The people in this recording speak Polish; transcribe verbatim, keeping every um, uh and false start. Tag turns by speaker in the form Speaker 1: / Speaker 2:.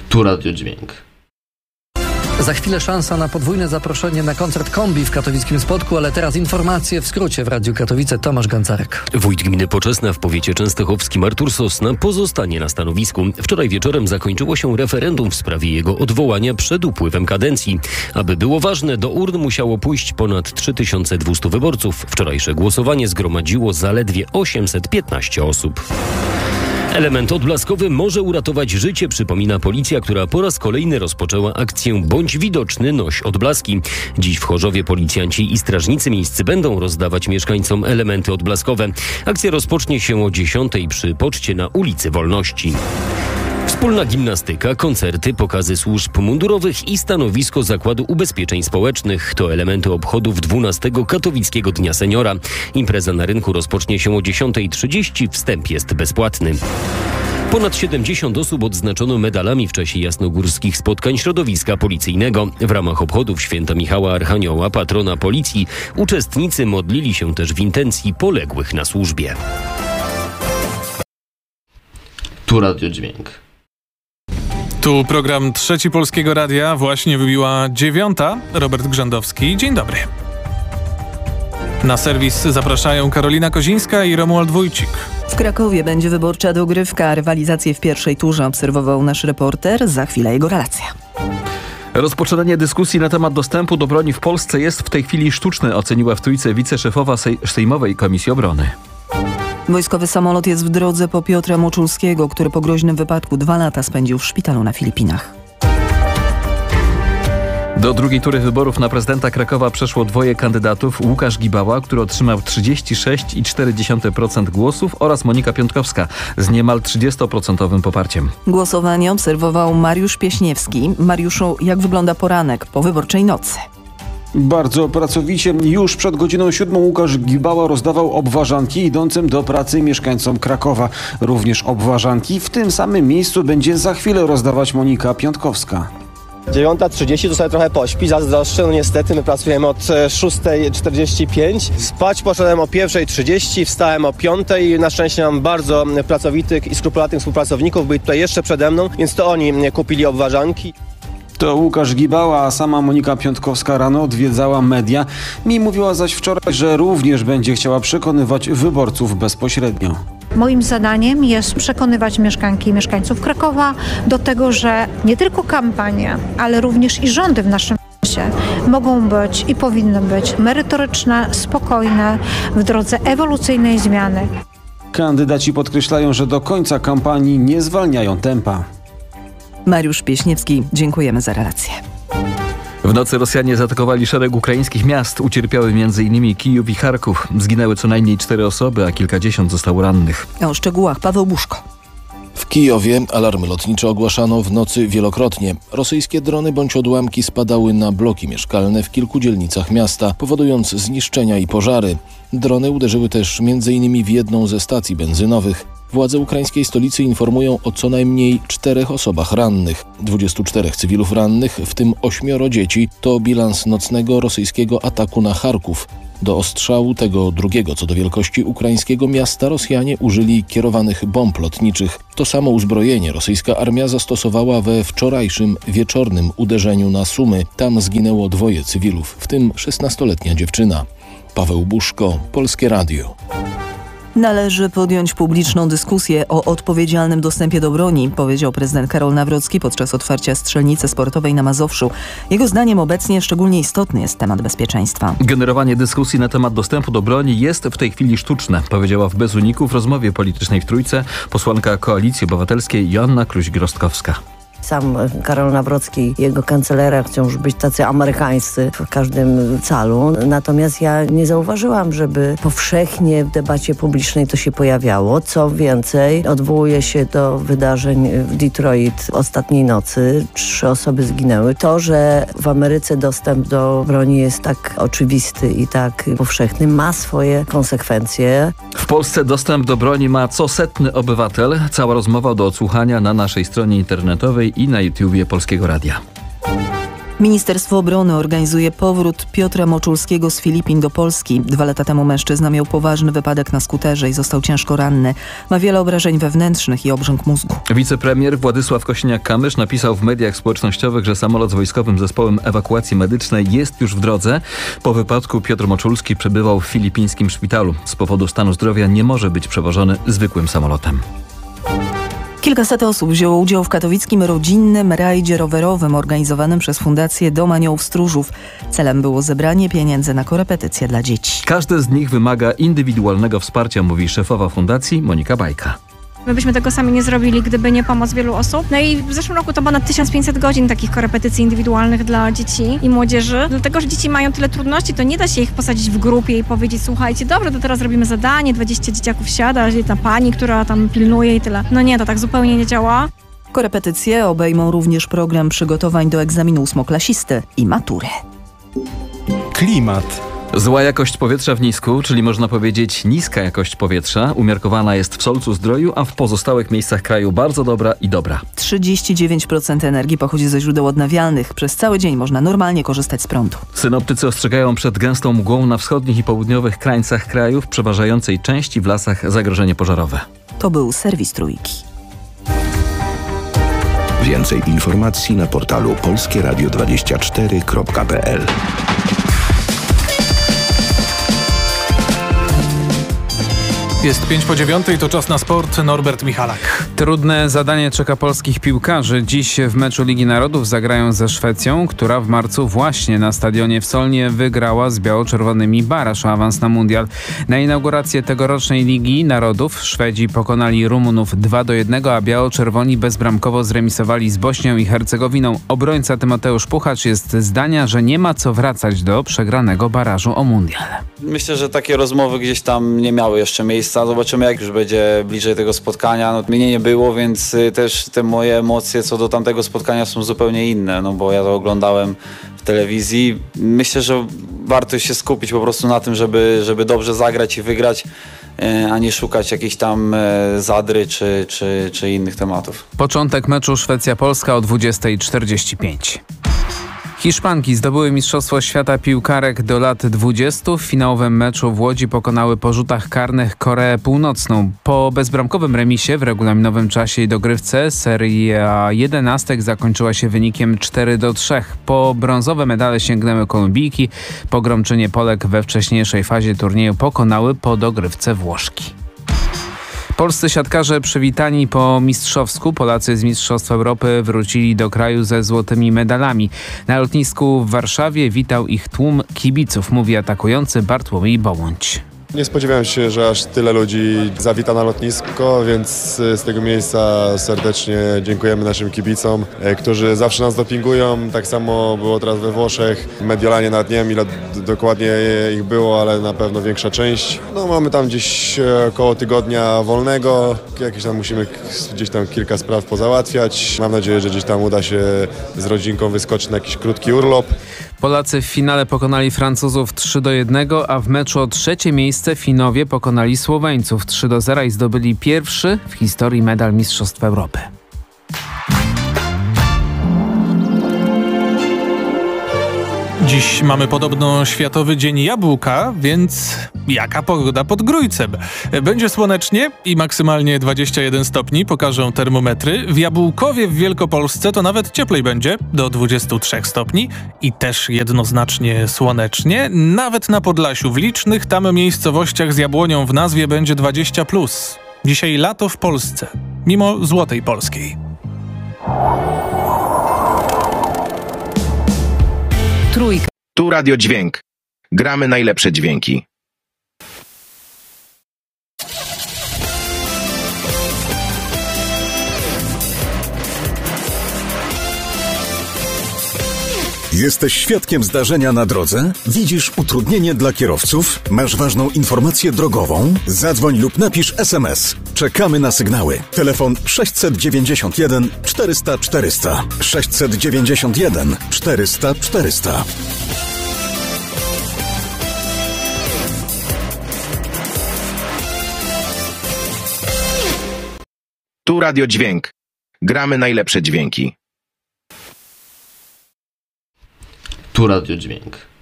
Speaker 1: Tu Radio Dźwięk.
Speaker 2: Za chwilę szansa na podwójne zaproszenie na koncert Kombi w katowickim Spodku, ale teraz informacje w skrócie w Radiu Katowice. Tomasz Gancarek.
Speaker 3: Wójt gminy Poczesna w powiecie częstochowskim Artur Sosna pozostanie na stanowisku. Wczoraj wieczorem zakończyło się referendum w sprawie jego odwołania przed upływem kadencji. Aby było ważne, do urn musiało pójść ponad trzy tysiące dwieście wyborców. Wczorajsze głosowanie zgromadziło zaledwie osiemset piętnaście osób. Element odblaskowy może uratować życie, przypomina policja, która po raz kolejny rozpoczęła akcję Bądź widoczny, noś odblaski. Dziś w Chorzowie policjanci i strażnicy miejscy będą rozdawać mieszkańcom elementy odblaskowe. Akcja rozpocznie się o dziesiątej przy poczcie na ulicy Wolności. Wspólna gimnastyka, koncerty, pokazy służb mundurowych i stanowisko Zakładu Ubezpieczeń Społecznych to elementy obchodów dwunastego Katowickiego Dnia Seniora. Impreza na rynku rozpocznie się o dziesiątej trzydzieści, wstęp jest bezpłatny. Ponad siedemdziesiąt osób odznaczono medalami w czasie jasnogórskich spotkań środowiska policyjnego. W ramach obchodów święta Michała Archanioła, patrona policji, uczestnicy modlili się też w intencji poległych na służbie.
Speaker 1: Tu Radio Dźwięk.
Speaker 4: Tu program Trzeci Polskiego Radia. Właśnie wybiła dziewiąta. Robert Grzędowski. Dzień dobry. Na serwis zapraszają Karolina Kozińska i Romuald Wójcik.
Speaker 5: W Krakowie będzie wyborcza dogrywka. Rywalizację w pierwszej turze obserwował nasz reporter. Za chwilę jego relacja.
Speaker 6: Rozpoczynanie dyskusji na temat dostępu do broni w Polsce jest w tej chwili sztuczne, oceniła w Trójce wiceszefowa Sejmowej Komisji Obrony.
Speaker 5: Wojskowy samolot jest w drodze po Piotra Moczulskiego, który po groźnym wypadku dwa lata spędził w szpitalu na Filipinach.
Speaker 6: Do drugiej tury wyborów na prezydenta Krakowa przeszło dwoje kandydatów. Łukasz Gibała, który otrzymał trzydzieści sześć i cztery dziesiąte procent głosów, oraz Monika Piątkowska z niemal trzydziestoprocentowym poparciem.
Speaker 5: Głosowanie obserwował Mariusz Pieśniewski. Mariuszu, jak wygląda poranek po wyborczej nocy?
Speaker 7: Bardzo pracowicie. Już przed godziną siódmą Łukasz Gibała rozdawał obwarzanki idącym do pracy mieszkańcom Krakowa. Również obwarzanki w tym samym miejscu będzie za chwilę rozdawać Monika Piątkowska.
Speaker 8: dziewiąta trzydzieści, to sobie trochę pośpi, zazdroszczę, no niestety my pracujemy od szóstej czterdzieści pięć. Spać poszedłem o pierwszej trzydzieści, wstałem o piątej. Na szczęście mam bardzo pracowitych i skrupulatnych współpracowników, byli tutaj jeszcze przede mną, więc to oni kupili obwarzanki.
Speaker 7: To Łukasz Gibała, a sama Monika Piątkowska rano odwiedzała media. Mi mówiła zaś wczoraj, że również będzie chciała przekonywać wyborców bezpośrednio.
Speaker 9: Moim zadaniem jest przekonywać mieszkanki i mieszkańców Krakowa do tego, że nie tylko kampania, ale również i rządy w naszym mieście mogą być i powinny być merytoryczne, spokojne, w drodze ewolucyjnej zmiany.
Speaker 7: Kandydaci podkreślają, że do końca kampanii nie zwalniają tempa.
Speaker 5: Mariusz Pieśniewski, dziękujemy za relację.
Speaker 6: W nocy Rosjanie zaatakowali szereg ukraińskich miast. Ucierpiały między innymi Kijów i Charków. Zginęły co najmniej cztery osoby, a kilkadziesiąt zostało rannych.
Speaker 5: O szczegółach Paweł Buszko.
Speaker 10: W Kijowie alarmy lotnicze ogłaszano w nocy wielokrotnie. Rosyjskie drony bądź odłamki spadały na bloki mieszkalne w kilku dzielnicach miasta, powodując zniszczenia i pożary. Drony uderzyły też między innymi w jedną ze stacji benzynowych. Władze ukraińskiej stolicy informują o co najmniej czterech osobach rannych. dwudziestu czterech cywilów rannych, w tym ośmioro dzieci, to bilans nocnego rosyjskiego ataku na Charków. Do ostrzału tego drugiego co do wielkości ukraińskiego miasta Rosjanie użyli kierowanych bomb lotniczych. To samo uzbrojenie rosyjska armia zastosowała we wczorajszym wieczornym uderzeniu na Sumy. Tam zginęło dwoje cywilów, w tym szesnastoletnia dziewczyna. Paweł Buszko, Polskie Radio.
Speaker 5: Należy podjąć publiczną dyskusję o odpowiedzialnym dostępie do broni, powiedział prezydent Karol Nawrocki podczas otwarcia strzelnicy sportowej na Mazowszu. Jego zdaniem obecnie szczególnie istotny jest temat bezpieczeństwa.
Speaker 6: Generowanie dyskusji na temat dostępu do broni jest w tej chwili sztuczne, powiedziała w Bez Uników w rozmowie politycznej w Trójce posłanka Koalicji Obywatelskiej Joanna Kluź-Grostkowska.
Speaker 11: Sam Karol Nawrocki i jego kancelaria chcą już być tacy amerykańscy w każdym calu. Natomiast ja nie zauważyłam, żeby powszechnie w debacie publicznej to się pojawiało. Co więcej, odwołuję się do wydarzeń w Detroit ostatniej nocy. Trzy osoby zginęły. To, że w Ameryce dostęp do broni jest tak oczywisty i tak powszechny, ma swoje konsekwencje.
Speaker 6: W Polsce dostęp do broni ma co setny obywatel. Cała rozmowa do odsłuchania na naszej stronie internetowej i na YouTubie Polskiego Radia.
Speaker 5: Ministerstwo Obrony organizuje powrót Piotra Moczulskiego z Filipin do Polski. Dwa lata temu mężczyzna miał poważny wypadek na skuterze i został ciężko ranny. Ma wiele obrażeń wewnętrznych i obrzęk mózgu.
Speaker 6: Wicepremier Władysław Kosiniak-Kamysz napisał w mediach społecznościowych, że samolot z wojskowym zespołem ewakuacji medycznej jest już w drodze. Po wypadku Piotr Moczulski przebywał w filipińskim szpitalu. Z powodu stanu zdrowia nie może być przewożony zwykłym samolotem.
Speaker 5: Kilkaset osób wzięło udział w katowickim rodzinnym rajdzie rowerowym organizowanym przez Fundację Dom Aniołów Stróżów. Celem było zebranie pieniędzy na korepetycje dla dzieci.
Speaker 6: Każdy z nich wymaga indywidualnego wsparcia, mówi szefowa fundacji Monika Bajka.
Speaker 12: My byśmy tego sami nie zrobili, gdyby nie pomoc wielu osób. No i w zeszłym roku to ponad tysiąc pięćset godzin takich korepetycji indywidualnych dla dzieci i młodzieży. Dlatego, że dzieci mają tyle trudności, to nie da się ich posadzić w grupie i powiedzieć: słuchajcie, dobrze, to teraz robimy zadanie, dwadzieścia dzieciaków siada, ta pani, która tam pilnuje i tyle. No nie, to tak zupełnie nie działa.
Speaker 5: Korepetycje obejmą również program przygotowań do egzaminu ósmoklasisty i matury.
Speaker 6: Klimat. Zła jakość powietrza w Nisku, czyli można powiedzieć niska jakość powietrza, umiarkowana jest w Solcu-Zdroju, a w pozostałych miejscach kraju bardzo dobra i dobra.
Speaker 5: trzydzieści dziewięć procent energii pochodzi ze źródeł odnawialnych. Przez cały dzień można normalnie korzystać z prądu.
Speaker 6: Synoptycy ostrzegają przed gęstą mgłą na wschodnich i południowych krańcach kraju, w przeważającej części w lasach zagrożenie pożarowe.
Speaker 5: To był serwis Trójki.
Speaker 13: Więcej informacji na portalu polskie radio dwadzieścia cztery kropka p l.
Speaker 4: Jest pięć po dziewiątej, to czas na sport. Norbert Michalak.
Speaker 14: Trudne zadanie czeka polskich piłkarzy. Dziś w meczu Ligi Narodów zagrają ze Szwecją, która w marcu właśnie na stadionie w Solnie wygrała z biało-czerwonymi baraż o awans na mundial. Na inaugurację tegorocznej Ligi Narodów Szwedzi pokonali Rumunów dwa do jednego, a biało-czerwoni bezbramkowo zremisowali z Bośnią i Hercegowiną. Obrońca Tymoteusz Puchacz jest zdania, że nie ma co wracać do przegranego barażu o mundial.
Speaker 15: Myślę, że takie rozmowy gdzieś tam nie miały jeszcze miejsca. Zobaczymy, jak już będzie bliżej tego spotkania. No, mnie nie było, więc też te moje emocje co do tamtego spotkania są zupełnie inne, no bo ja to oglądałem w telewizji. Myślę, że warto się skupić po prostu na tym, żeby, żeby dobrze zagrać i wygrać, a nie szukać jakichś tam zadry czy, czy, czy innych tematów.
Speaker 14: Początek meczu Szwecja-Polska o dwudziesta czterdzieści pięć. Hiszpanki zdobyły Mistrzostwo Świata Piłkarek do lat dwudziestu. W finałowym meczu w Łodzi pokonały po rzutach karnych Koreę Północną. Po bezbramkowym remisie w regulaminowym czasie i dogrywce seria jedenastek zakończyła się wynikiem cztery do trzech. Po brązowe medale sięgnęły Kolumbijki. Pogromczynie Polek we wcześniejszej fazie turnieju pokonały po dogrywce Włoszki. Polscy siatkarze przywitani po mistrzowsku. Polacy z Mistrzostw Europy wrócili do kraju ze złotymi medalami. Na lotnisku w Warszawie witał ich tłum kibiców, mówi atakujący Bartłomiej Bołądź.
Speaker 16: Nie spodziewałem się, że aż tyle ludzi zawita na lotnisko, więc z tego miejsca serdecznie dziękujemy naszym kibicom, którzy zawsze nas dopingują. Tak samo było teraz we Włoszech. Mediolanie nawet nie wiem, ile dokładnie ich było, ale na pewno większa część. No, mamy tam gdzieś około tygodnia wolnego. Jakieś tam musimy gdzieś tam kilka spraw pozałatwiać. Mam nadzieję, że gdzieś tam uda się z rodzinką wyskoczyć na jakiś krótki urlop.
Speaker 14: Polacy w finale pokonali Francuzów trzy do jednego, a w meczu o trzecie miejsce Finowie pokonali Słoweńców trzy do zera i zdobyli pierwszy w historii medal Mistrzostw Europy.
Speaker 4: Dziś mamy podobno Światowy Dzień Jabłka, więc jaka pogoda pod Grójcem? Będzie słonecznie i maksymalnie dwadzieścia jeden stopni, pokażą termometry. W Jabłkowie w Wielkopolsce to nawet cieplej będzie, do dwudziestu trzech stopni i też jednoznacznie słonecznie. Nawet na Podlasiu, w licznych tam miejscowościach z jabłonią w nazwie będzie dwadzieścia plus. Dzisiaj lato w Polsce, mimo złotej polskiej.
Speaker 5: Trójka.
Speaker 13: Tu Radio Dźwięk. Gramy najlepsze dźwięki.
Speaker 17: Jesteś świadkiem zdarzenia na drodze? Widzisz utrudnienie dla kierowców? Masz ważną informację drogową? Zadzwoń lub napisz es em es. Czekamy na sygnały. Telefon sześćset dziewięćdziesiąt jeden czterysta czterysta. sześćset dziewięćdziesiąt jeden czterysta czterysta.
Speaker 13: Tu Radio Dźwięk. Gramy najlepsze dźwięki.
Speaker 1: Tu radiodźwięk.